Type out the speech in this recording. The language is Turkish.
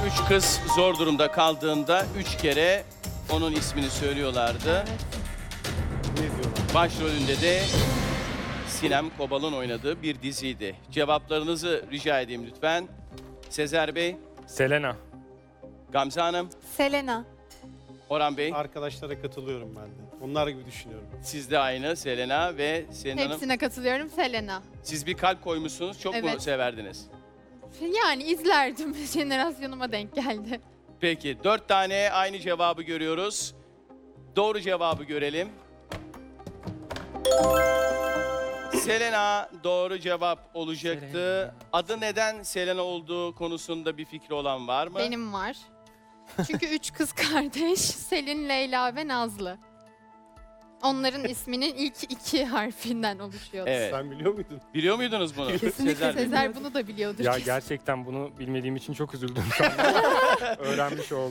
üç kız zor durumda kaldığında 3 kere onun ismini söylüyorlardı. Ne diyorlar? Başrolünde de Sinem Kobal'ın oynadığı bir diziydi. Cevaplarınızı rica edeyim lütfen. Sezer Bey, Selena. Gamze Hanım, Selena. Orhan Bey. Arkadaşlara katılıyorum ben de. Onlar gibi düşünüyorum. Siz de aynı Selena ve Selin Hanım. Hepsine katılıyorum. Selena. Siz bir kalp koymuşsunuz. Çok mu Evet. severdiniz? Yani izlerdim. Jenerasyonuma denk geldi. Peki 4 tane aynı cevabı görüyoruz. Doğru cevabı görelim. Selena doğru cevap olacaktı. Adı neden Selena olduğu konusunda bir fikri olan var mı? Benim var. Çünkü 3 kız kardeş. Selin, Leyla ve Nazlı. Onların isminin ilk 2 harfinden oluşuyordu. Evet. Sen biliyor muydun? Biliyor muydunuz bunu? Kesinlikle Sezer Bey. Sezer bunu da biliyordur. Ya kesin. gerçekten bunu bilmediğim için çok üzüldüm şu anda. Öğrenmiş oldum.